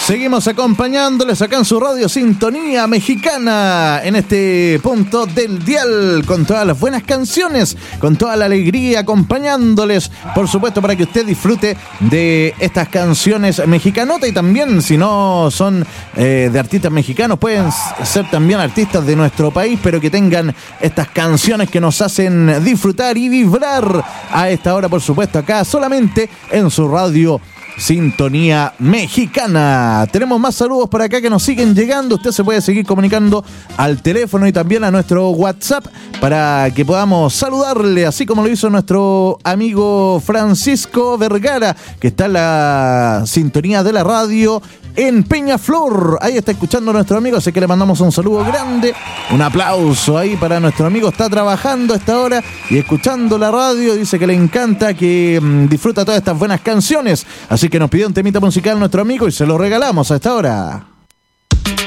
Seguimos acompañándoles acá en su radio Sintonía Mexicana, en este punto del dial, con todas las buenas canciones, con toda la alegría, acompañándoles, por supuesto, para que usted disfrute de estas canciones mexicanotas. Y también, si no son de artistas mexicanos, pueden ser también artistas de nuestro país, pero que tengan estas canciones que nos hacen disfrutar y vibrar a esta hora, por supuesto, acá solamente en su radio Sintonía Mexicana. Tenemos más saludos por acá que nos siguen llegando. Usted se puede seguir comunicando al teléfono y también a nuestro WhatsApp para que podamos saludarle, así como lo hizo nuestro amigo Francisco Vergara, que está en la sintonía de la radio en Peñaflor. Ahí está escuchando a nuestro amigo, así que le mandamos un saludo grande, un aplauso ahí para nuestro amigo. Está trabajando a esta hora y escuchando la radio, dice que le encanta, que disfruta todas estas buenas canciones, así que nos pidió un temita musical nuestro amigo y se lo regalamos a esta hora.